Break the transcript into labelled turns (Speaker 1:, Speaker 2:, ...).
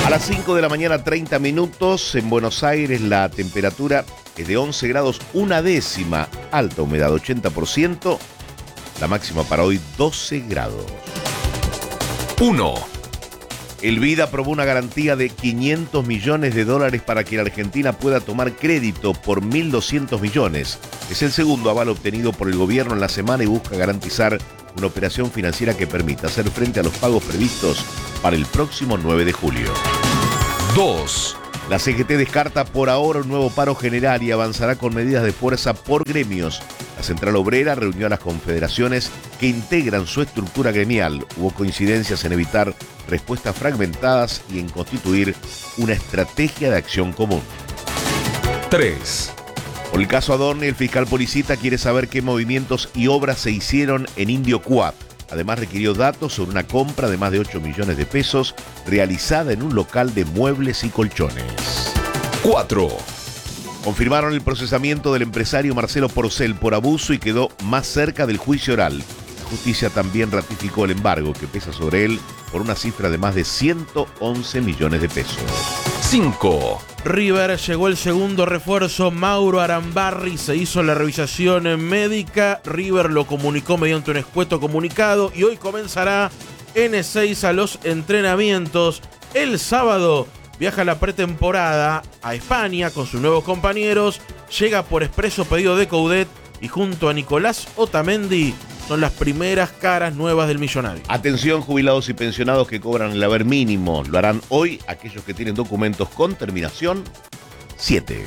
Speaker 1: A las 5 de la mañana, 30 minutos. En Buenos Aires la temperatura es de 11 grados, una décima. Alta humedad, 80%. La máxima para hoy, 12 grados.
Speaker 2: 1.
Speaker 1: El BID aprobó una garantía de $500 millones para que la Argentina pueda tomar crédito por 1.200 millones. Es el segundo aval obtenido por el gobierno en la semana y busca garantizar una operación financiera que permita hacer frente a los pagos previstos para el próximo 9 de julio.
Speaker 2: 2.
Speaker 1: La CGT descarta por ahora un nuevo paro general y avanzará con medidas de fuerza por gremios. La Central Obrera reunió a las confederaciones que integran su estructura gremial. Hubo coincidencias en evitar respuestas fragmentadas y en constituir una estrategia de acción común.
Speaker 2: 3.
Speaker 1: Por el caso Adorni, el fiscal Policita quiere saber qué movimientos y obras se hicieron en Indio Coap. Además requirió datos sobre una compra de más de 8 millones de pesos realizada en un local de muebles y colchones.
Speaker 2: 4.
Speaker 1: Confirmaron el procesamiento del empresario Marcelo Porcel por abuso y quedó más cerca del juicio oral. La justicia también ratificó el embargo que pesa sobre él por una cifra de más de 111 millones de pesos.
Speaker 2: 5.
Speaker 3: River llegó el segundo refuerzo, Mauro Arambarri, se hizo la revisación médica, River lo comunicó mediante un escueto comunicado y hoy comenzará en Ezeiza los entrenamientos. El sábado viaja a la pretemporada a España con sus nuevos compañeros, llega por expreso pedido de Coudet y junto a Nicolás Otamendi son las primeras caras nuevas del millonario.
Speaker 1: Atención, jubilados y pensionados que cobran el haber mínimo. Lo harán hoy aquellos que tienen documentos con terminación 7.